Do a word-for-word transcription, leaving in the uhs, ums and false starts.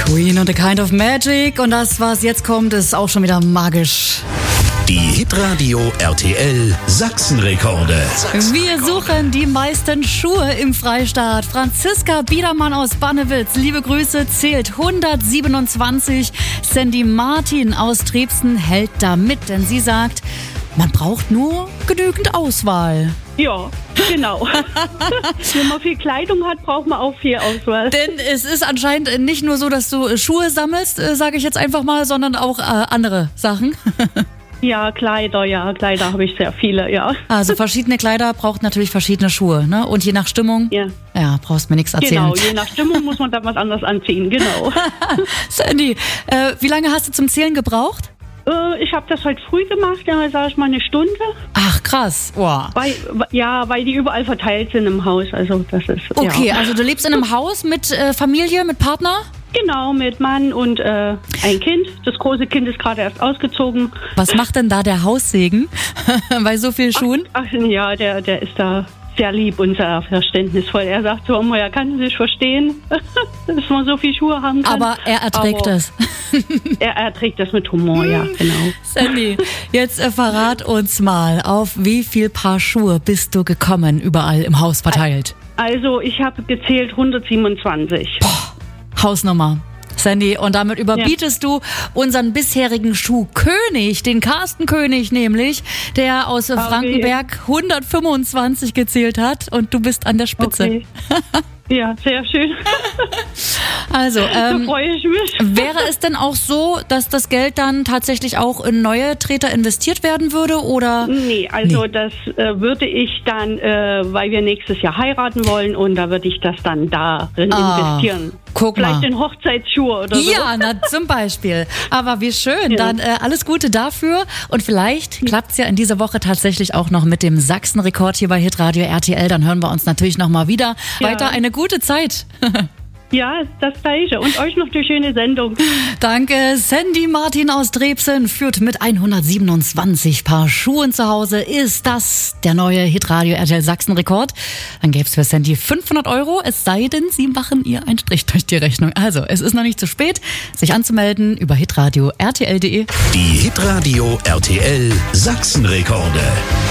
Queen und A Kind of Magic. Und das, was jetzt kommt, ist auch schon wieder magisch. Die Hitradio R T L Sachsenrekorde. Wir suchen die meisten Schuhe im Freistaat. Franziska Biedermann aus Bannewitz, liebe Grüße, zählt hundertsiebenundzwanzig. Sandy Martin aus Trebsen hält da mit, denn sie sagt, man braucht nur genügend Auswahl. Ja, genau. Wenn man viel Kleidung hat, braucht man auch viel Auswahl. Denn es ist anscheinend nicht nur so, dass du Schuhe sammelst, äh, sage ich jetzt einfach mal, sondern auch äh, andere Sachen. Ja, Kleider, ja, Kleider habe ich sehr viele, ja. Also verschiedene Kleider braucht natürlich verschiedene Schuhe, ne? Und je nach Stimmung, ja, ja brauchst mir nichts erzählen. Genau, je nach Stimmung muss man da was anderes anziehen, genau. Sandy, äh, wie lange hast du zum Zählen gebraucht? Äh, ich habe das heute früh gemacht, ja, sage ich mal eine Stunde. Ach, krass. Wow. Weil, ja, weil die überall verteilt sind im Haus, also das ist, okay, ja. Also du lebst in einem Haus mit äh, Familie, mit Partner? Genau, mit Mann und äh, ein Kind. Das große Kind ist gerade erst ausgezogen. Was macht denn da der Haussegen bei so vielen Schuhen? Ach, ach ja, der, der ist da sehr lieb und sehr verständnisvoll. Er sagt so immer, er kann sich verstehen, dass man so viele Schuhe haben kann. Aber er erträgt Aber es. er erträgt das mit Humor, ja, genau. Sandy, jetzt äh, verrat uns mal, auf wie viel Paar Schuhe bist du gekommen, überall im Haus verteilt? Also ich habe gezählt hundertsiebenundzwanzig. Boah. Hausnummer. Sandy, und damit überbietest ja. du unseren bisherigen Schuhkönig, den Carsten König nämlich, der aus okay. Frankenberg hundertfünfundzwanzig gezählt hat und du bist an der Spitze. Okay. Ja, sehr schön. Also, ähm, da freue ich mich. Wäre es denn auch so, dass das Geld dann tatsächlich auch in neue Treter investiert werden würde, oder? Nee, also nee. das äh, würde ich dann, äh, weil wir nächstes Jahr heiraten wollen, und da würde ich das dann darin ah, investieren. Guck Vielleicht mal. in Hochzeitsschuhe oder so. Ja, na, zum Beispiel. Aber wie schön. Ja. Dann äh, alles Gute dafür. Und vielleicht klappt es ja in dieser Woche tatsächlich auch noch mit dem Sachsenrekord hier bei Hitradio R T L. Dann hören wir uns natürlich nochmal wieder. Ja. Weiter eine gute Zeit. Ja, das Gleiche. Und euch noch eine schöne Sendung. Danke. Sandy Martin aus Trebsen führt mit hundertsiebenundzwanzig Paar Schuhen zu Hause. Ist das der neue Hitradio R T L Sachsen-Rekord? Dann gäbe es für Sandy fünfhundert Euro, es sei denn, Sie machen ihr einen Strich durch die Rechnung. Also, es ist noch nicht zu spät, sich anzumelden über hitradio punkt r t l punkt d e. Die Hitradio R T L Sachsen-Rekorde.